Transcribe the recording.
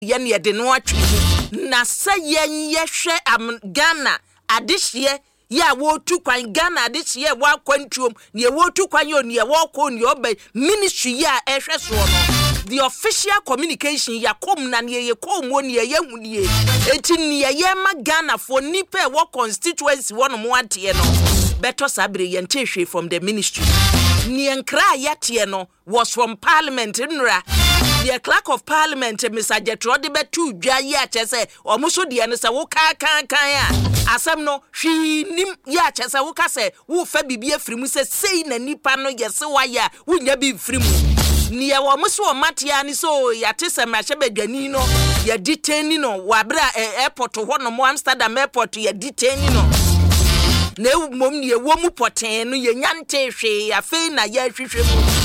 ye ne de no atwe na sa yen yehwe am Ghana adehye ya wo tu kwan Ghana adehye wa kwantuom ne wo tu kwan yo ne wo ko ne obay ministry ya ehwe so no the official communication ya kom na ne ye kom woni ye hunie enti ne ye ma Ghana for nipa wo constituency wono mo ate no beto sabre ye ntehwe from the ministry ne nkra yate no was from parliament nra the clerk of parliament Mr. Jetro de betu dwa ye achese omuso de ne se wo kan a asem no hwi nim ye achese wo ka se wo fa bibie frimu se sei na nipa no yese wa ya wo nya bi frimu niye wo muso o matia ni so yate se ma hye badwani no ya detain no wa bra airport ho no mo Amsterdam airport ya detain no na mom niye wo mu poten no ye nyante hwe ya fe na ya hwehwe mu